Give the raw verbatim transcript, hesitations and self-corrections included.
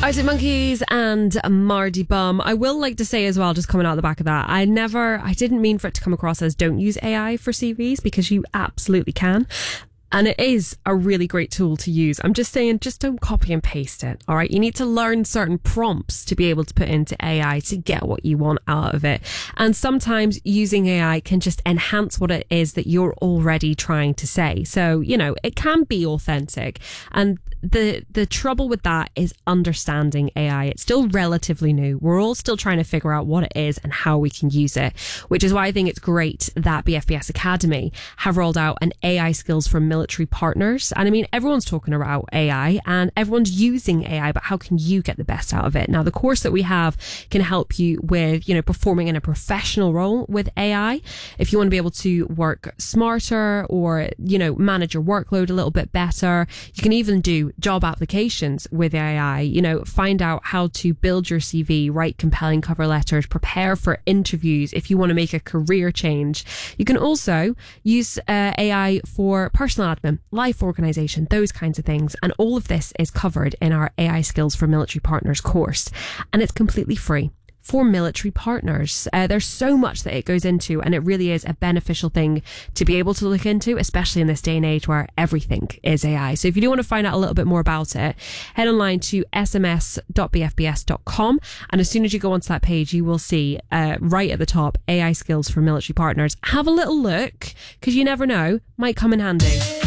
Arctic Monkeys and Mardy Bum. I will like to say as well, just coming out the back of that, I never, I didn't mean for it to come across as don't use A I for C Vs, because you absolutely can. And it is a really great tool to use. I'm just saying, just don't copy and paste it. All right. You need to learn certain prompts to be able to put into A I to get what you want out of it. And sometimes using A I can just enhance what it is that you're already trying to say. So, you know, it can be authentic. And the, the trouble with that is understanding A I. It's still relatively new. We're all still trying to figure out what it is and how we can use it, which is why I think it's great that B F B S Academy have rolled out an A I skills for military partners. And I mean, everyone's talking about A I and everyone's using A I, but how can you get the best out of it? Now, the course that we have can help you with, you know, performing in a professional role with A I. If you want to be able to work smarter or, you know, manage your workload a little bit better, you can even do job applications with A I, you know, find out how to build your C V, write compelling cover letters, prepare for interviews if you want to make a career change. You can also use uh, A I for personal admin, life organization, those kinds of things. And all of this is covered in our A I Skills for Military Partners course. And it's completely free for military partners. Uh, there's so much that it goes into, and it really is a beneficial thing to be able to look into, especially in this day and age where everything is A I. So if you do want to find out a little bit more about it, head online to s m s dot b f b s dot com. And as soon as you go onto that page, you will see uh, right at the top, A I Skills for Military Partners. Have a little look, because you never know, might come in handy.